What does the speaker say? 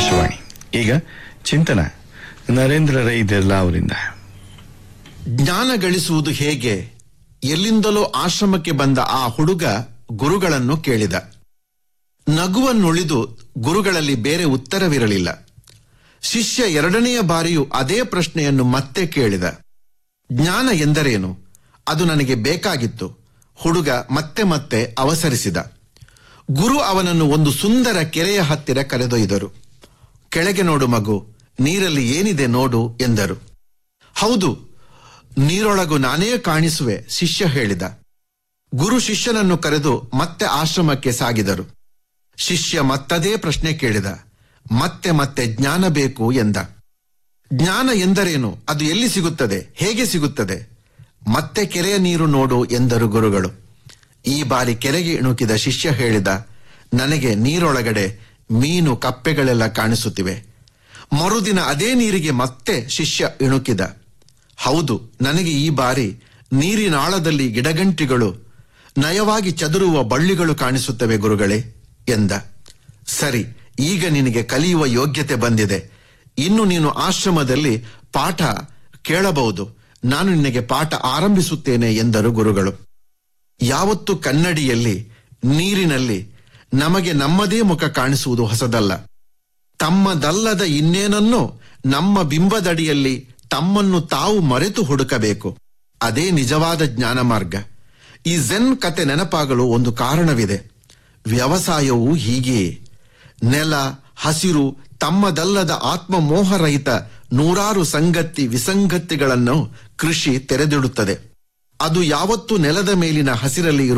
ಆಕಾಶವಾಣಿ. ಈಗ ಚಿಂತನ ನರೇಂದ್ರ ರೈ ದೆರ್ಲಾ ಅವರಿಂದ. ಜ್ಞಾನ ಗಳಿಸುವುದು ಹೇಗೆ? ಎಲ್ಲಿಂದಲೋ ಆಶ್ರಮಕ್ಕೆ ಬಂದ ಆ ಹುಡುಗ ಗುರುಗಳನ್ನು ಕೇಳಿದ. ನಗುವನ್ನುಳಿದು ಗುರುಗಳಲ್ಲಿ ಬೇರೆ ಉತ್ತರವಿರಲಿಲ್ಲ. ಶಿಷ್ಯ ಎರಡನೆಯ ಬಾರಿಯೂ ಅದೇ ಪ್ರಶ್ನೆಯನ್ನು ಮತ್ತೆ ಕೇಳಿದ. ಜ್ಞಾನ ಎಂದರೇನು? ಅದು ನನಗೆ ಬೇಕಾಗಿತ್ತು. ಹುಡುಗ ಮತ್ತೆ ಮತ್ತೆ ಅವಸರಿಸಿದ. ಗುರು ಅವನನ್ನು ಒಂದು ಸುಂದರ ಕೆರೆಯ ಹತ್ತಿರ ಕರೆದೊಯ್ದರು. ಕೆಳಗೆ ನೋಡು ಮಗು, ನೀರಲ್ಲಿ ಏನಿದೆ ನೋಡು ಎಂದರು. ಹೌದು, ನೀರೊಳಗು ನಾನೇ ಕಾಣಿಸುವೆ, ಶಿಷ್ಯ ಹೇಳಿದ. ಗುರು ಶಿಷ್ಯನನ್ನು ಕರೆದು ಮತ್ತೆ ಆಶ್ರಮಕ್ಕೆ ಸಾಗಿದರು. ಶಿಷ್ಯ ಮತ್ತದೇ ಪ್ರಶ್ನೆ ಕೇಳಿದ. ಮತ್ತೆ ಮತ್ತೆ ಜ್ಞಾನ ಬೇಕು ಎಂದ. ಜ್ಞಾನ ಎಂದರೇನು? ಅದು ಎಲ್ಲಿ ಸಿಗುತ್ತದೆ? ಹೇಗೆ ಸಿಗುತ್ತದೆ? ಮತ್ತೆ ಕೆರೆಯ ನೀರು ನೋಡು ಎಂದರು ಗುರುಗಳು. ಈ ಬಾರಿ ಕೆರೆಗೆ ಇಣುಕಿದ ಶಿಷ್ಯ ಹೇಳಿದ, ನನಗೆ ನೀರೊಳಗಡೆ ಮೀನು ಕಪ್ಪೆಗಳೆಲ್ಲ ಕಾಣಿಸುತ್ತಿವೆ. ಮರುದಿನ ಅದೇ ನೀರಿಗೆ ಮತ್ತೆ ಶಿಷ್ಯ ಇಣುಕಿದ. ಹೌದು, ನನಗೆ ಈ ಬಾರಿ ನೀರಿನಾಳದಲ್ಲಿ ಗಿಡಗಂಟಿಗಳು, ನಯವಾಗಿ ಚದುರುವ ಬಳ್ಳಿಗಳು ಕಾಣಿಸುತ್ತವೆ ಗುರುಗಳೇ ಎಂದ. ಸರಿ, ಈಗ ನಿನಗೆ ಕಲಿಯುವ ಯೋಗ್ಯತೆ ಬಂದಿದೆ. ಇನ್ನು ನೀನು ಆಶ್ರಮದಲ್ಲಿ ಪಾಠ ಕೇಳಬಹುದು. ನಾನು ನಿನಗೆ ಪಾಠ ಆರಂಭಿಸುತ್ತೇನೆ ಎಂದರು ಗುರುಗಳು. ಯಾವತ್ತು ಕನ್ನಡಿಯಲ್ಲಿ, ನೀರಿನಲ್ಲಿ ನಮಗೆ ನಮ್ಮದೇ ಮುಖ ಕಾಣಿಸುವುದು ಹೊಸದಲ್ಲ. ತಮ್ಮದಲ್ಲದ ಇನ್ನೇನನ್ನೋ ನಮ್ಮ ಬಿಂಬದಡಿಯಲ್ಲಿ ತಮ್ಮನ್ನು ತಾವು ಮರೆತು ಹುಡುಕಬೇಕು. ಅದೇ ನಿಜವಾದ ಜ್ಞಾನ ಮಾರ್ಗ. ಈ ಝೆನ್ ಕತೆ ನೆನಪಾಗಲು ಒಂದು ಕಾರಣವಿದೆ. ವ್ಯವಸಾಯವೂ ಹೀಗೆಯೇ. ನೆಲ, ಹಸಿರು, ತಮ್ಮದಲ್ಲದ ಆತ್ಮಮೋಹರಹಿತ ನೂರಾರು ಸಂಗತಿ ವಿಸಂಗತಿಗಳನ್ನು ಕೃಷಿ ತೆರೆದಿಡುತ್ತದೆ. ಅದು ಯಾವತ್ತೂ ನೆಲದ ಮೇಲಿನ ಹಸಿರಲ್ಲಿ